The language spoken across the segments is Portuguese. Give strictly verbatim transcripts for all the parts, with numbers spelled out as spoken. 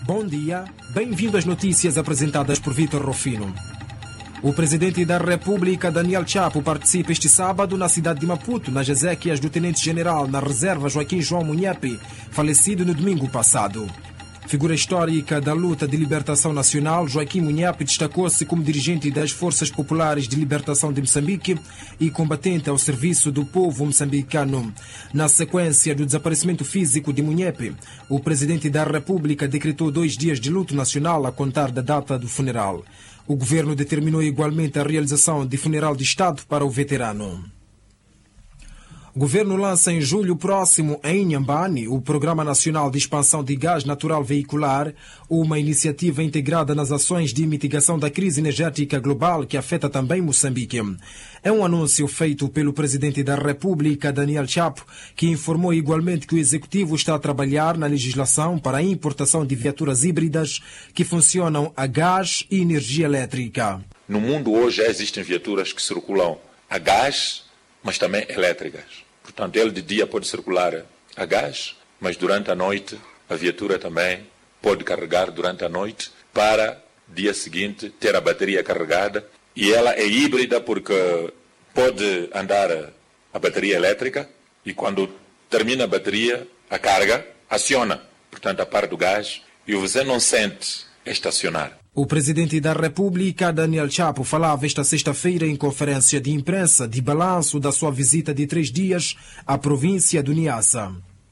Bom dia, bem-vindo às notícias apresentadas por Vitor Rufino. O presidente da República, Daniel Chapo, participa este sábado na cidade de Maputo, nas exéquias do tenente-general na reserva Joaquim João Munhepe, falecido no domingo passado. Figura histórica da luta de libertação nacional, Joaquim Munhepe destacou-se como dirigente das Forças Populares de Libertação de Moçambique e combatente ao serviço do povo moçambicano. Na sequência do desaparecimento físico de Munhepe, o presidente da República decretou dois dias de luto nacional a contar da data do funeral. O governo determinou igualmente a realização de funeral de Estado para o veterano. O governo lança em julho próximo, em Inhambane, o Programa Nacional de Expansão de Gás Natural Veicular, uma iniciativa integrada nas ações de mitigação da crise energética global que afeta também Moçambique. É um anúncio feito pelo presidente da República, Daniel Chapo, que informou igualmente que o executivo está a trabalhar na legislação para a importação de viaturas híbridas que funcionam a gás e energia elétrica. No mundo hoje já existem viaturas que circulam a gás, mas também elétricas. Portanto, ele de dia pode circular a gás, mas durante a noite a viatura também pode carregar durante a noite para dia seguinte ter a bateria carregada. E ela é híbrida porque pode andar a bateria elétrica e quando termina a bateria, a carga aciona, portanto, a par do gás e você não sente estacionar. O presidente da República, Daniel Chapo, falava esta sexta-feira em conferência de imprensa de balanço da sua visita de três dias à província do Niassa.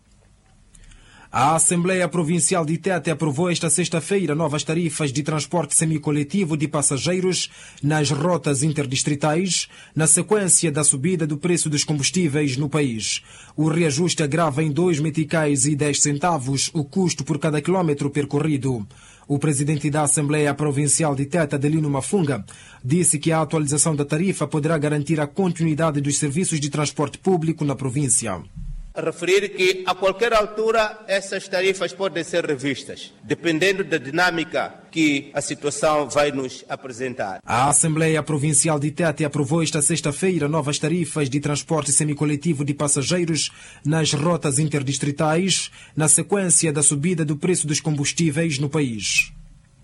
A Assembleia Provincial de Tete aprovou esta sexta-feira novas tarifas de transporte semicoletivo de passageiros nas rotas interdistritais, na sequência da subida do preço dos combustíveis no país. O reajuste agrava em dois meticais e dez centavos o custo por cada quilómetro percorrido. O presidente da Assembleia Provincial de Tete, Adelino Mafunga, disse que a atualização da tarifa poderá garantir a continuidade dos serviços de transporte público na província. Referir que a qualquer altura essas tarifas podem ser revistas, dependendo da dinâmica que a situação vai nos apresentar. A Assembleia Provincial de Tete aprovou esta sexta-feira novas tarifas de transporte semicoletivo de passageiros nas rotas interdistritais, na sequência da subida do preço dos combustíveis no país.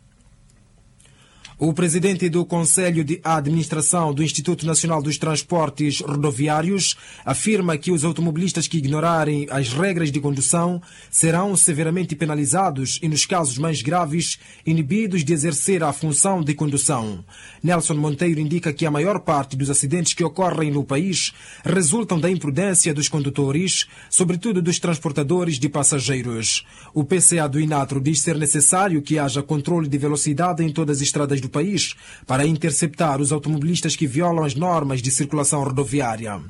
O presidente do Conselho de Administração do Instituto Nacional dos Transportes Rodoviários afirma que os automobilistas que ignorarem as regras de condução serão severamente penalizados e, nos casos mais graves, inibidos de exercer a função de condução. Nelson Monteiro indica que a maior parte dos acidentes que ocorrem no país resultam da imprudência dos condutores, sobretudo dos transportadores de passageiros. O P C A do Inatro diz ser necessário que haja controle de velocidade em todas as estradas do país para interceptar os automobilistas que violam as normas de circulação rodoviária.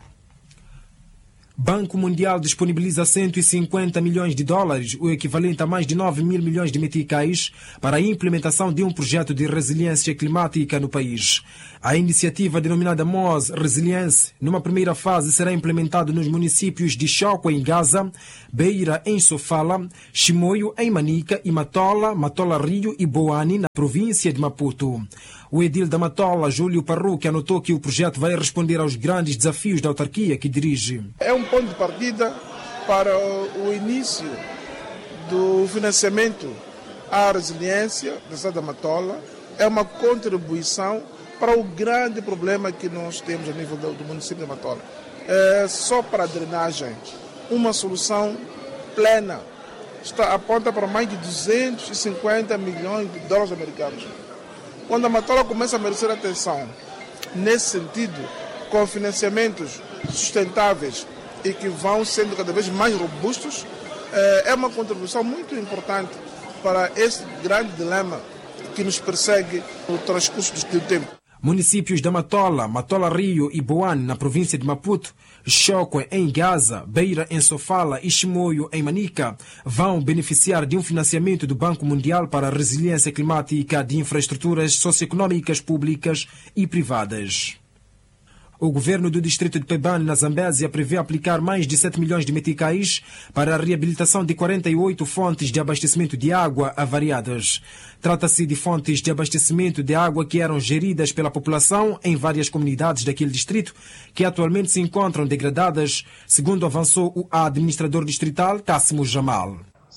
Banco Mundial disponibiliza cento e cinquenta milhões de dólares, o equivalente a mais de nove mil milhões de meticais, para a implementação de um projeto de resiliência climática no país. A iniciativa denominada M O S Resilience, numa primeira fase, será implementada nos municípios de Choco, em Gaza, Beira, em Sofala, Chimoio, em Manica, e Matola, Matola Rio e Boane, na província de Maputo. O edil da Matola, Júlio Parruque, anotou que o projeto vai responder aos grandes desafios da autarquia que dirige. É um ponto de partida para o início do financiamento à resiliência da cidade da Matola. É uma contribuição para o grande problema que nós temos a nível do município de Matola. É só para a drenagem, uma solução plena. Está, aponta para mais de duzentos e cinquenta milhões de dólares americanos. Quando a Matola começa a merecer atenção nesse sentido, com financiamentos sustentáveis e que vão sendo cada vez mais robustos, é uma contribuição muito importante para esse grande dilema que nos persegue no transcurso do tempo. Municípios da Matola, Matola Rio e Boane, na província de Maputo, Choco, em Gaza, Beira, em Sofala e Chimoio, em Manica, vão beneficiar de um financiamento do Banco Mundial para a Resiliência Climática de infraestruturas socioeconômicas públicas e privadas. O governo do distrito de Pebane, na Zambésia, prevê aplicar mais de sete milhões de meticais para a reabilitação de quarenta e oito fontes de abastecimento de água avariadas. Trata-se de fontes de abastecimento de água que eram geridas pela população em várias comunidades daquele distrito, que atualmente se encontram degradadas, segundo avançou o administrador distrital, Cássimo Jamal.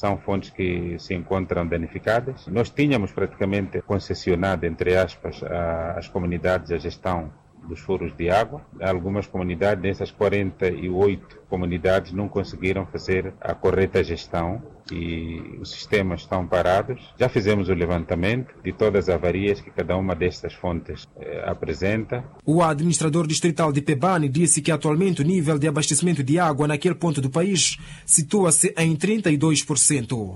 são fontes que se encontram danificadas. Nós tínhamos praticamente concessionado, entre aspas, a, as comunidades a gestão dos furos de água. Algumas comunidades, dessas quarenta e oito comunidades, não conseguiram fazer a correta gestão e os sistemas estão parados. Já fizemos o levantamento de todas as avarias que cada uma destas fontes eh, apresenta. O administrador distrital de Pebane disse que atualmente o nível de abastecimento de água naquele ponto do país situa-se em trinta e dois por cento.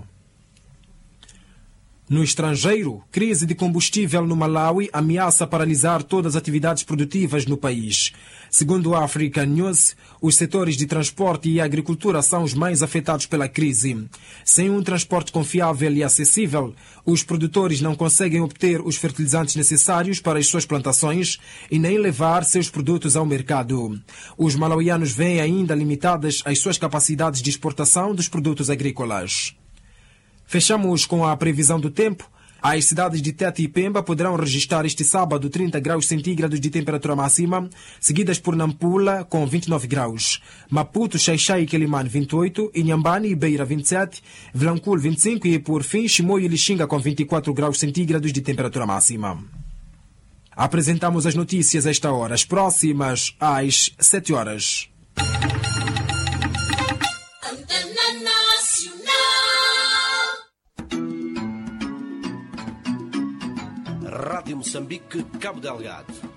No estrangeiro, crise de combustível no Malawi ameaça paralisar todas as atividades produtivas no país. Segundo o African News, os setores de transporte e agricultura são os mais afetados pela crise. Sem um transporte confiável e acessível, os produtores não conseguem obter os fertilizantes necessários para as suas plantações e nem levar seus produtos ao mercado. Os malauianos veem ainda limitadas as suas capacidades de exportação dos produtos agrícolas. Fechamos com a previsão do tempo. As cidades de Tete e Pemba poderão registrar este sábado trinta graus centígrados de temperatura máxima, seguidas por Nampula com vinte e nove graus, Maputo, Xai-Xai e Quelimane vinte e oito, Inhambane e Beira vinte e sete, Vilanculo vinte e cinco e, por fim, Chimoio e Lixinga com vinte e quatro graus centígrados de temperatura máxima. Apresentamos as notícias a esta hora, as próximas às sete horas. Rádio Moçambique, Cabo Delgado.